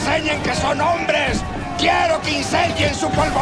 enseñen que son hombres. Quiero que incendien su polvo.